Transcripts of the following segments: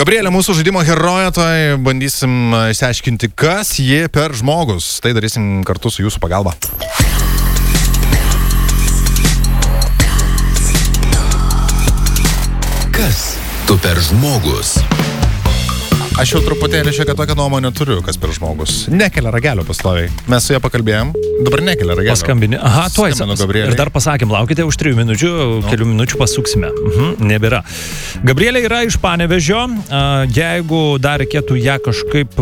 Gabrielė, mūsų žaidimo herojė, tai bandysim išsiaiškinti, kas ji per žmogus. Tai darysim kartu su jūsų pagalba. Kas tu per žmogus? Aš jau truputėlį šiek tokią nuomonę turiu, kas per žmogus. Nekelia ragelio pastoviai. Mes su ją pakalbėjom, dabar nekelia ragelio. Paskambini. Aha, tuoj. Ir dar pasakėm, laukite už 3 minučių, kelių minučių pasuksime. Nebėra. Gabrielė yra iš Panevėžio. Jeigu dar reikėtų ją kažkaip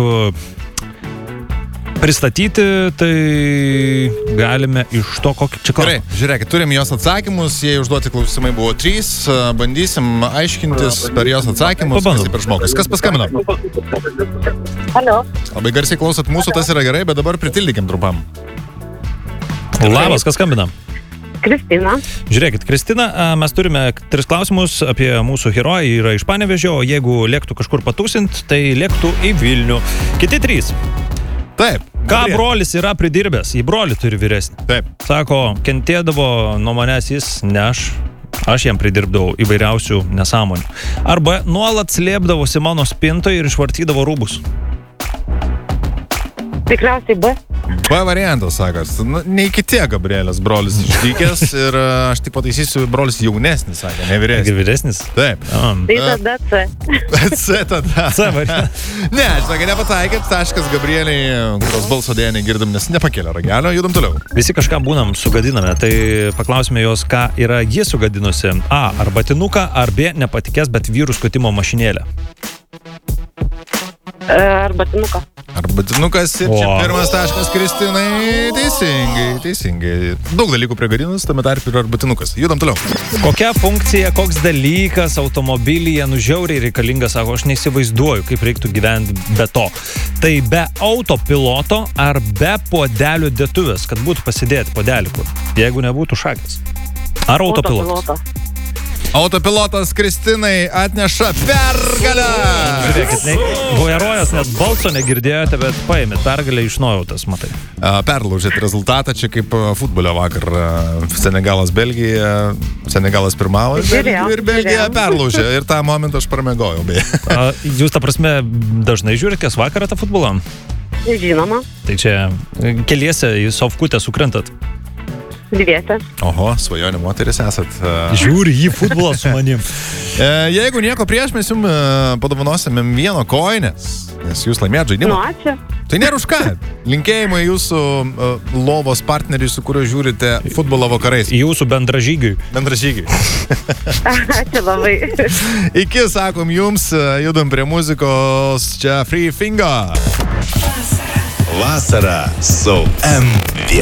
pristatyti, tai galime iš to, kokį čia klausimą. Gerai, žiūrėkit, turim jos atsakymus, jei užduoti klausimai buvo 3, bandysim aiškintis per jos atsakymus, kas tai per žmogus. Kas paskambino? Alio. Labai garsiai klausot mūsų, tas yra gerai, bet dabar pritildykim trumpam. Labas, kas skambina? Kristina. Žiūrėkit, Kristina, mes turime 3 klausimus apie mūsų herojį, yra iš Panevėžio, o jeigu lėktų kažkur patūsint, tai lėktų į Vilnių. Kiti 3. Taip. Ką brolis yra pridirbęs? Į brolį turi vyresnį. Taip. Sako, kentėdavo nuo manęs jis, ne aš jam pridirbdavau įvairiausių nesąmonių. Arba nuolat slėpdavosi mano spintoje ir išvartydavo rūbus. Tikriausiai B. B variantas, sakas. Ne iki tiek, Gabrielės brolis išdykęs ir aš tik pataisysiu, brolis jaunesnis, sakė, ne vyresnis. Vyresnis? Taip. Tai tada C. C tada. C variantas. Ne, sakė, nepataikėt, taškas Gabrieliai, kurios balso dėja negirdim, nes nepakelia ragelio, judam toliau. Visi kažką būnam sugadiname, tai paklausime jos, ką yra ji sugadinusi. A, ar batinuką, ar B, nepatikės, bet vyrų skutimo mašinėlę. Ar batinuką. Ar batinukas ir čia pirmas taškas Kristinai. Teisingai. Daug dalykų prigadinus, tame tarp ir ar batinukas. Judam toliau. Kokia funkcija, koks dalykas automobilyje žiauriai reikalingas, sako, aš neįsivaizduoju, kaip reiktų gyventi be to. Tai be autopiloto ar be puodelių dėtuvės, kad būtų pasidėti puodelį kur, jeigu nebūtų šakės. Ar autopilotas? Autopilotas Kristinai atneša pergalę! Žiūrėkit, vairuojas net balso negirdėjote, bet paėmėt pergalę iš nuojautos, matai. Perlaužėt rezultatą, čia kaip futbolio vakar. Senegalas Belgija, Senegalas pirmavo ir Belgija perlaužė. Ir tą momentą aš pramegojau, beje. Jūs, ta prasme, dažnai žiūrite vakarą tą futbolą? Žinoma. Tai čia keliese į sofkutę sukrentat? Dviese. Oho, svajonių moteris esat. Žiūri jį futbolą su manim. Jeigu nieko prieš, mes jums padovanosim vieno koinės, nes jūs laimėjot žaidimą. Nu, ačiū. Tai nėra už ką. Linkėjimai jūsų lovos partneriui, su kuriuo žiūrite futbolo vakarais. Jūsų bendražygiui. Ačiū labai. Iki, sakom jums, judam prie muzikos, čia Free Finger. Vasara su M1.